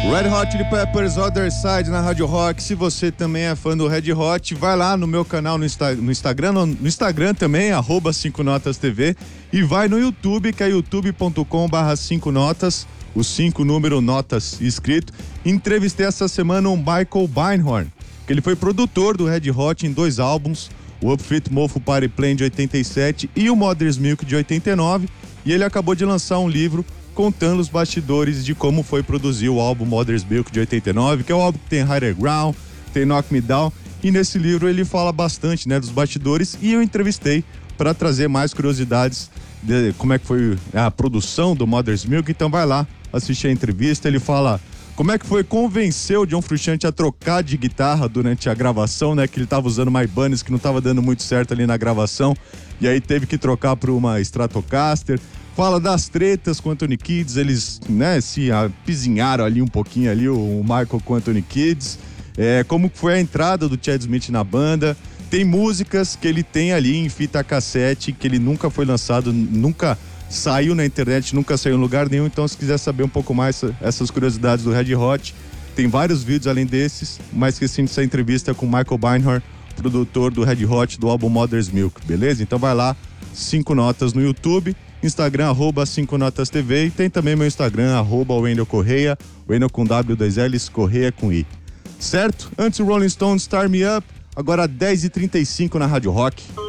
Red Hot Chili Peppers, Other Side na Rádio Rock. Se você também é fã do Red Hot, vai lá no meu canal no Instagram também, @5NotasTV, e vai no YouTube, que é youtube.com/5notas, o 5 número notas escrito. Entrevistei essa semana o Michael Beinhorn, que ele foi produtor do Red Hot em 2 álbuns, o Up Front Mofo Party Plan de 87 e o Mother's Milk de 89, e ele acabou de lançar um livro contando os bastidores de como foi produzir o álbum Mother's Milk de 89, que é o álbum que tem Higher Ground, tem Knock Me Down, e nesse livro ele fala bastante, dos bastidores, e eu entrevistei para trazer mais curiosidades de como é que foi a produção do Mother's Milk. Então vai lá assistir a entrevista. Ele fala como é que foi convencer o John Frusciante a trocar de guitarra durante a gravação, que ele estava usando uma Ibanez que não estava dando muito certo ali na gravação, e aí teve que trocar para uma Stratocaster. Fala das tretas com o Anthony Kiedis, eles, se apizinharam ali um pouquinho ali, o Michael com o Anthony Kiedis. Como foi a entrada do Chad Smith na banda. Tem músicas que ele tem ali em fita cassete, que ele nunca foi lançado, nunca saiu na internet, nunca saiu em lugar nenhum. Então, se quiser saber um pouco mais essas curiosidades do Red Hot, tem vários vídeos além desses. Mais recente essa entrevista com o Michael Beinhorn, produtor do Red Hot, do álbum Mother's Milk, beleza? Então vai lá, 5 Notas no YouTube, Instagram, @5NotasTV, e tem também meu Instagram, @Wendel Correia, Wendel com W, 2 L's, Correia com I. Certo? Antes o Rolling Stones, Start Me Up, agora 10h35 na Rádio Rock.